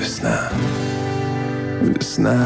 Весна, весна,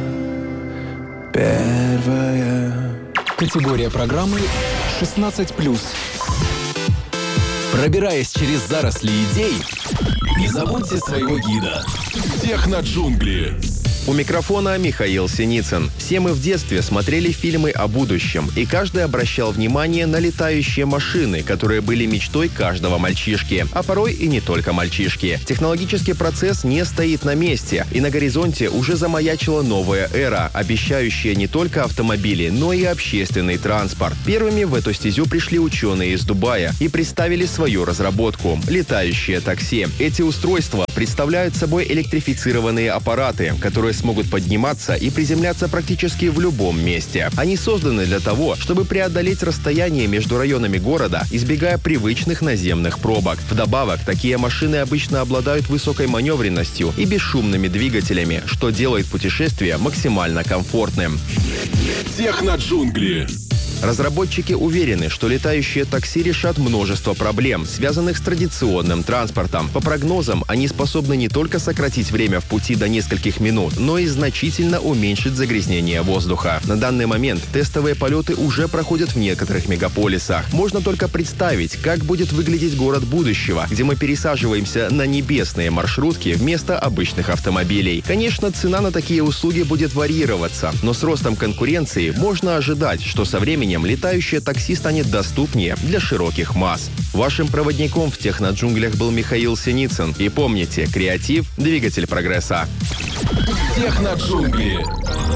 первая. Категория программы 16+. Пробираясь через заросли идей, не забудьте своего гида. Техноджунгли. У микрофона Михаил Синицын. Все мы в детстве смотрели фильмы о будущем, и каждый обращал внимание на летающие машины, которые были мечтой каждого мальчишки, а порой и не только мальчишки. Технологический процесс не стоит на месте, и на горизонте уже замаячила новая эра, обещающая не только автомобили, но и общественный транспорт. Первыми в эту стезю пришли ученые из Дубая и представили свою разработку – летающее такси. Эти устройства представляют собой электрифицированные аппараты, которые смогут подниматься и приземляться практически в любом месте. Они созданы для того, чтобы преодолеть расстояние между районами города, избегая привычных наземных пробок. Вдобавок, такие машины обычно обладают высокой маневренностью и бесшумными двигателями, что делает путешествие максимально комфортным. Техноджунгли. Разработчики уверены, что летающие такси решат множество проблем, связанных с традиционным транспортом. По прогнозам, они способны не только сократить время в пути до нескольких минут, но и значительно уменьшить загрязнение воздуха. На данный момент тестовые полеты уже проходят в некоторых мегаполисах. Можно только представить, как будет выглядеть город будущего, где мы пересаживаемся на небесные маршрутки вместо обычных автомобилей. Конечно, цена на такие услуги будет варьироваться, но с ростом конкуренции можно ожидать, что со временем летающее такси станет доступнее для широких масс. Вашим проводником в техноджунглях был Михаил Синицын. И помните, креатив – двигатель прогресса. Техноджунгли.